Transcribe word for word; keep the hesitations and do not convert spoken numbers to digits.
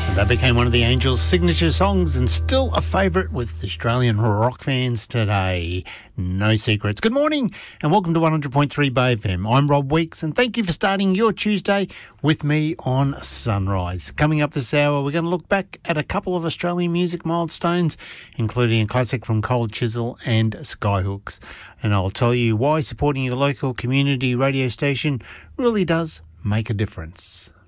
That became one of the Angels' signature songs and still a favourite with Australian rock fans today. No secrets. Good morning and welcome to one hundred point three Bay F M. I'm Rob Weeks and thank you for starting your Tuesday with me on Sunrise. Coming up this hour, we're going to look back at a couple of Australian music milestones, including a classic from Cold Chisel and Skyhooks. And I'll tell you why supporting your local community radio station really does make a difference.